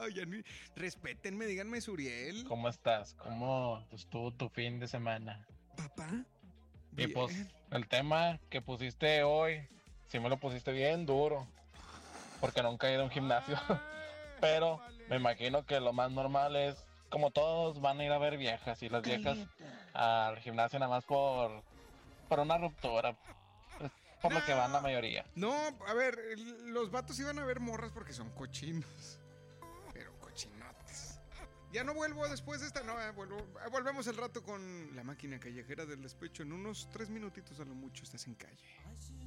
Respétenme, díganme Suriel. ¿Cómo estás? ¿Cómo estuvo tu fin de semana? Papá. Y Bien. pues el tema que pusiste hoy, sí me lo pusiste bien duro, porque nunca he ido a un gimnasio. Pero me imagino que lo más normal es, como todos van a ir a ver viejas, y las viejas al gimnasio nada más por una ruptura. Es por lo que van la mayoría. No, a ver, los vatos iban a ver morras porque son cochinos. Pero cochinotes. Ya no vuelvo después de esta, no, volvemos el rato con la máquina callejera del despecho. En unos 3 minutitos a lo mucho estás en calle.